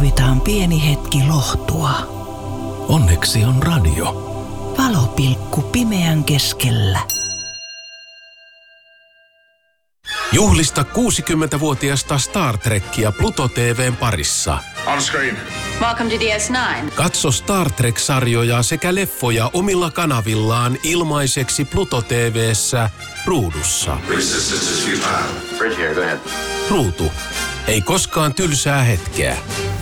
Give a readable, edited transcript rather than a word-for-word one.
tarvitaan pieni hetki lohtua. Onneksi on radio. Valopilkku pimeän keskellä. Juhlista 60-vuotiasta Star Trekkia Pluto TV:n parissa. On screen. Welcome to DS9. Katso Star Trek-sarjoja sekä leffoja omilla kanavillaan ilmaiseksi Pluto TV:ssä ruudussa. Bridge here, go ahead. Ruutu. Ei koskaan tylsää hetkeä.